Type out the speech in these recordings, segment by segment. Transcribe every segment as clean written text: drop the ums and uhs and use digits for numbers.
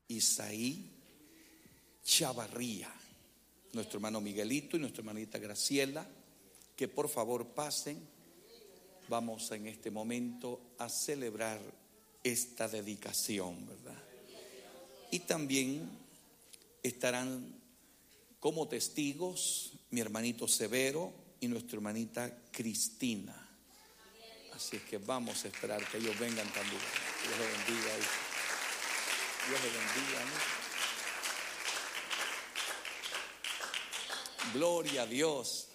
Isaí Chavarría, nuestro hermano Miguelito y nuestra hermanita Graciela, que por favor pasen. Vamos en este momento a celebrar esta dedicación, ¿verdad? Y también estarán como testigos mi hermanito Severo y nuestra hermanita Cristina. Así es que vamos a esperar que ellos vengan también. Dios les bendiga. Dios les bendiga, ¿no? Gloria a Dios.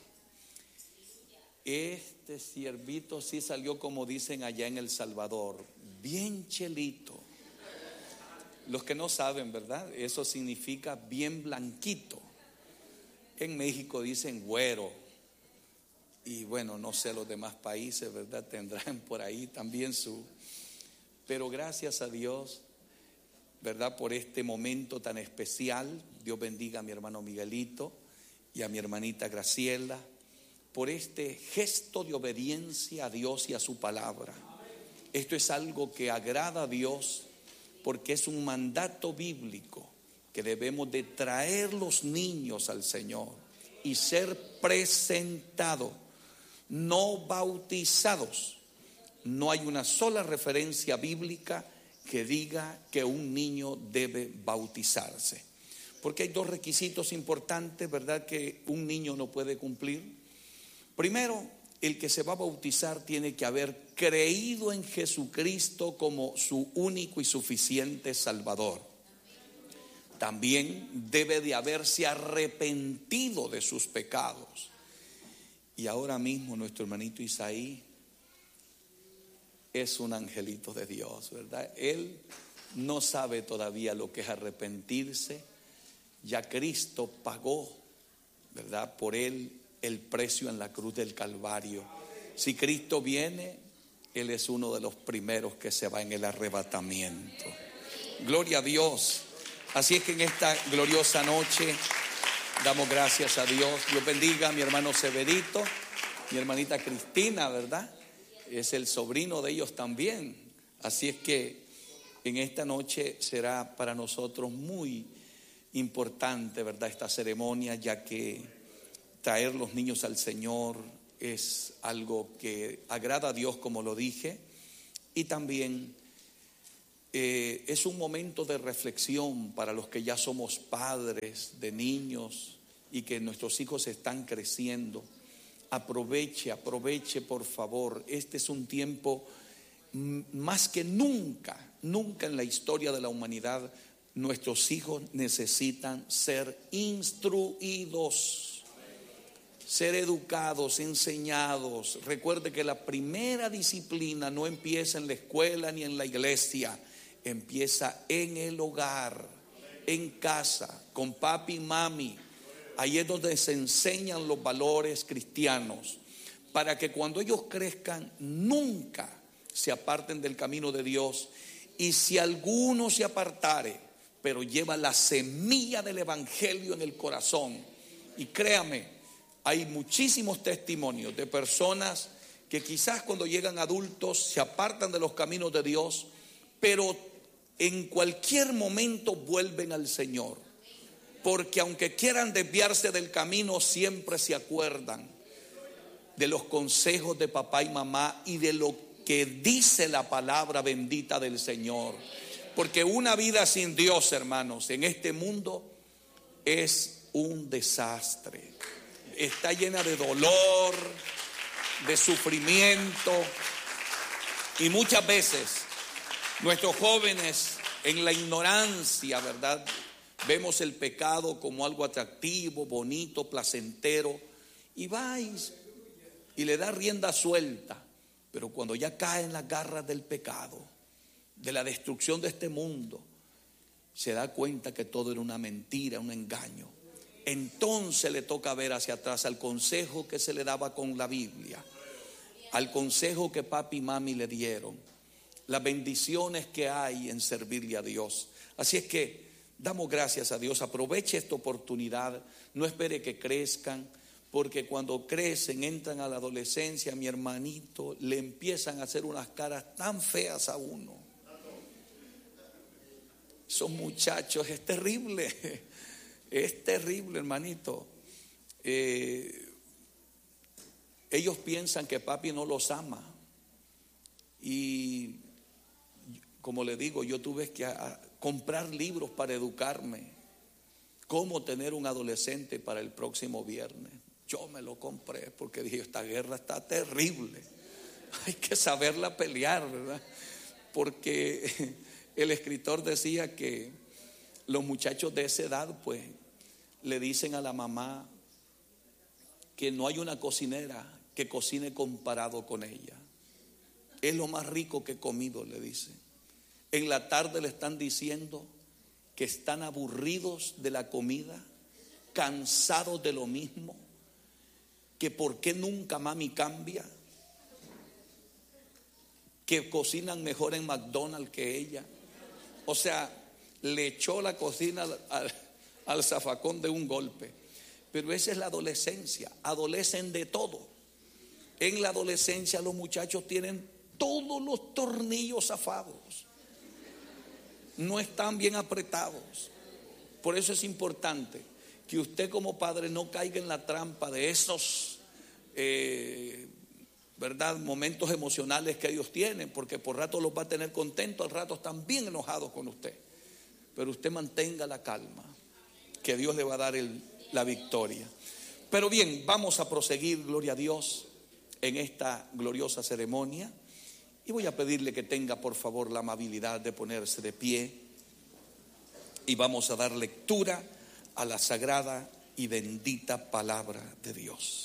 Este siervito sí salió, como dicen allá en El Salvador, bien chelito. Los que no saben, ¿verdad? Eso significa bien blanquito. En México dicen güero. Y bueno, no sé los demás países, ¿verdad? Tendrán por ahí también su... Pero gracias a Dios, ¿verdad? Por este momento tan especial. Dios bendiga a mi hermano Miguelito y a mi hermanita Graciela. Por este gesto de obediencia a Dios y a su palabra. Esto es algo que agrada a Dios porque es un mandato bíblico que debemos de traer los niños al Señor y ser presentados, no bautizados. No hay una sola referencia bíblica que diga que un niño debe bautizarse, porque hay dos requisitos importantes, ¿verdad?, que un niño no puede cumplir. Primero, el que se va a bautizar tiene que haber creído en Jesucristo como su único y suficiente Salvador. También debe de haberse arrepentido de sus pecados. Y ahora mismo nuestro hermanito Isaí es un angelito de Dios, ¿verdad? Él no sabe todavía lo que es arrepentirse. Ya Cristo pagó, ¿verdad?, por él el precio en la cruz del Calvario. Si Cristo viene, Él es uno de los primeros que se va en el arrebatamiento. Gloria a Dios. Así es que en esta gloriosa noche damos gracias a Dios. Dios bendiga a mi hermano Severito, mi hermanita Cristina, ¿verdad? Es el sobrino de ellos también. Así es que en esta noche será para nosotros muy importante, ¿verdad?, esta ceremonia, ya que traer los niños al Señor es algo que agrada a Dios, como lo dije, y también es un momento de reflexión para los que ya somos padres de niños y que nuestros hijos están creciendo. Aproveche por favor. Este es un tiempo más que nunca en la historia de la humanidad. Nuestros hijos necesitan ser instruidos, ser educados, enseñados. Recuerde que la primera disciplina no empieza en la escuela ni en la iglesia, empieza en el hogar, en casa, con papi y mami. Ahí es donde se enseñan los valores cristianos, para que cuando ellos crezcan nunca se aparten del camino de Dios. Y si alguno se apartare, pero lleva la semilla del evangelio en el corazón, y créame, hay muchísimos testimonios de personas que quizás cuando llegan adultos se apartan de los caminos de Dios, pero en cualquier momento vuelven al Señor, porque aunque quieran desviarse del camino, siempre se acuerdan de los consejos de papá y mamá y de lo que dice la palabra bendita del Señor. Porque una vida sin Dios, hermanos, en este mundo es un desastre. Está llena de dolor, de sufrimiento, y muchas veces nuestros jóvenes, en la ignorancia, ¿verdad?, vemos el pecado como algo atractivo, bonito, placentero, y va y le da rienda suelta. Pero cuando ya cae en las garras del pecado, de la destrucción de este mundo, se da cuenta que todo era una mentira, un engaño. Entonces le toca ver hacia atrás al consejo que se le daba con la Biblia, al consejo que papi y mami le dieron, las bendiciones que hay en servirle a Dios. Así es que damos gracias a Dios. Aproveche esta oportunidad, no espere que crezcan, porque cuando crecen, entran a la adolescencia, mi hermanito, le empiezan a hacer unas caras tan feas a uno. Esos muchachos, es terrible. Es terrible, hermanito. Ellos piensan que papi no los ama. Y como le digo, yo tuve que comprar libros para educarme. Cómo tener un adolescente para el próximo viernes. Yo me lo compré porque dije, esta guerra está terrible. Hay que saberla pelear, ¿verdad? Porque el escritor decía que los muchachos de esa edad, pues, le dicen a la mamá que no hay una cocinera que cocine comparado con ella. Es lo más rico que he comido, le dicen. En la tarde le están diciendo que están aburridos de la comida, cansados de lo mismo, que por qué nunca mami cambia, que cocinan mejor en McDonald's que ella. O sea, le echó la cocina al zafacón de un golpe. Pero esa es la adolescencia. Adolecen de todo. En la adolescencia los muchachos tienen todos los tornillos zafados. No están bien apretados. Por eso es importante que usted como padre no caiga en la trampa de esos ¿verdad? Momentos emocionales que ellos tienen, porque por rato los va a tener contentos, al rato están bien enojados con usted. Pero usted mantenga la calma, que Dios le va a dar la victoria. Pero bien, vamos a proseguir, gloria a Dios, en esta gloriosa ceremonia. Y voy a pedirle que tenga por favor la amabilidad de ponerse de pie. Y vamos a dar lectura a la sagrada y bendita palabra de Dios.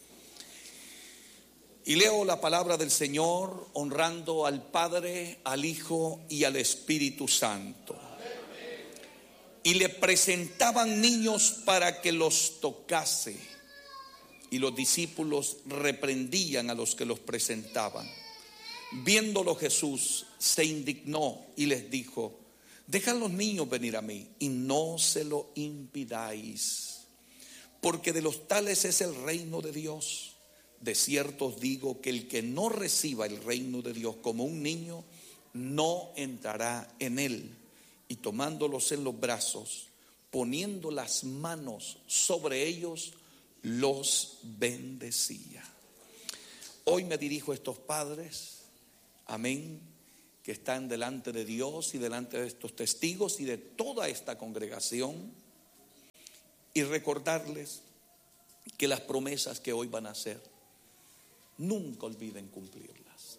Y leo la palabra del Señor honrando al Padre, al Hijo y al Espíritu Santo. Y le presentaban niños para que los tocase. Y los discípulos reprendían a los que los presentaban. Viéndolo Jesús se indignó y les dijo: dejan los niños venir a mí y no se lo impidáis, porque de los tales es el reino de Dios. De cierto os digo que el que no reciba el reino de Dios como un niño, no entrará en él. Y tomándolos en los brazos, poniendo las manos sobre ellos, los bendecía. Hoy me dirijo a estos padres, amén, que están delante de Dios y delante de estos testigos y de toda esta congregación, y recordarles que las promesas que hoy van a hacer, nunca olviden cumplirlas.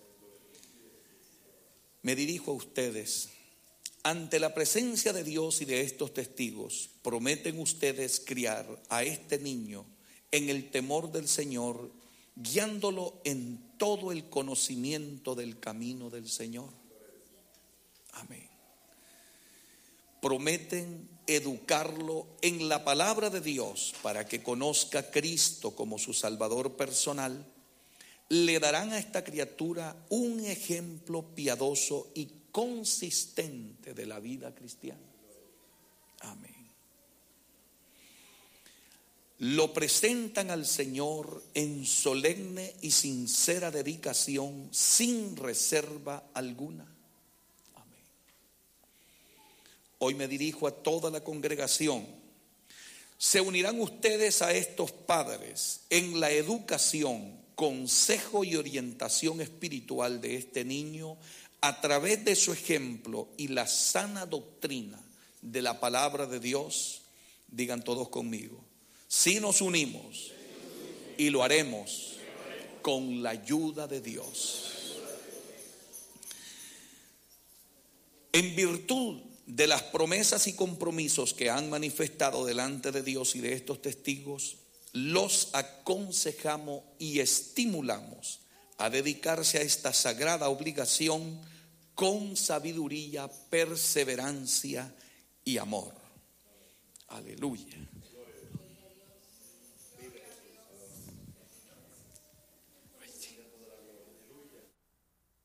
Me dirijo a ustedes. Ante la presencia de Dios y de estos testigos, prometen ustedes criar a este niño en el temor del Señor, guiándolo en todo el conocimiento del camino del Señor. Amén. Prometen educarlo en la palabra de Dios para que conozca a Cristo como su Salvador personal. Le darán a esta criatura un ejemplo piadoso y consistente de la vida cristiana. Amén. Lo presentan al Señor en solemne y sincera dedicación, sin reserva alguna. Amén. Hoy me dirijo a toda la congregación. Se unirán ustedes a estos padres en la educación, consejo y orientación espiritual de este niño a través de su ejemplo y la sana doctrina de la palabra de Dios. Digan todos conmigo: si nos unimos, y lo haremos con la ayuda de Dios. En virtud de las promesas y compromisos que han manifestado delante de Dios y de estos testigos, los aconsejamos y estimulamos a dedicarse a esta sagrada obligación con sabiduría, perseverancia y amor. Aleluya.